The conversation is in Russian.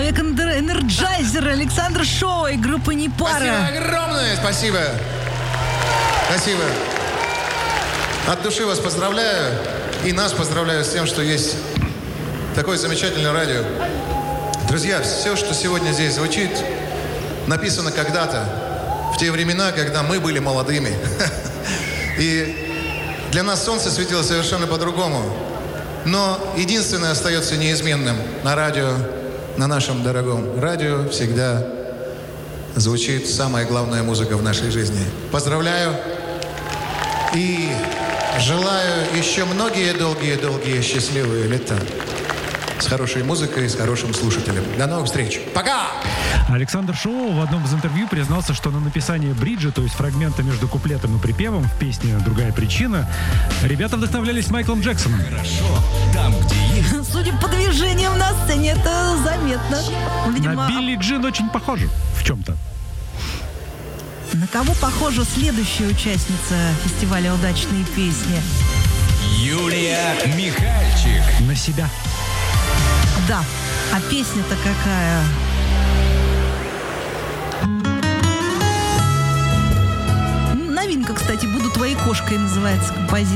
человек-энерджайзер Александр Шоу и группа «Непара». Спасибо огромное, спасибо. Спасибо. От души вас поздравляю. И нас поздравляю с тем, что есть такое замечательное радио. Друзья, все, что сегодня здесь звучит, написано когда-то, в те времена, когда мы были молодыми. И для нас солнце светило совершенно по-другому. Но единственное остается неизменным. На радио, на нашем дорогом радио всегда звучит самая главная музыка в нашей жизни. Поздравляю и желаю еще многие долгие счастливые лета с хорошей музыкой, с хорошим слушателем. До новых встреч. Пока! Александр Шоу в одном из интервью признался, что на написание бриджа, то есть фрагмента между куплетом и припевом в песне «Другая причина», ребята вдохновлялись Майклом Джексоном. Хорошо, там, где есть. Судя по движениям на сцене, это заметно. Видимо, На Билли Джин очень похоже в чем-то. На кого похожа следующая участница фестиваля «Удачные песни»? Юлия Михальчик. На себя. Да, а песня-то какая? Новинка, кстати, «Буду твоей кошкой» называется композиция.